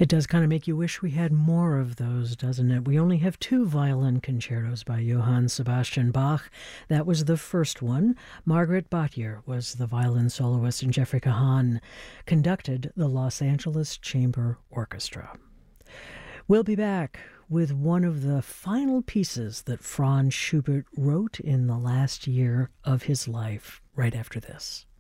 It does kind of make you wish we had more of those, doesn't it? We only have two violin concertos by Johann Sebastian Bach. That was the first one. Margaret Bottier was the violin soloist, and Jeffrey Kahan conducted the Los Angeles Chamber Orchestra. We'll be back with one of the final pieces that Franz Schubert wrote in the last year of his life, right after this.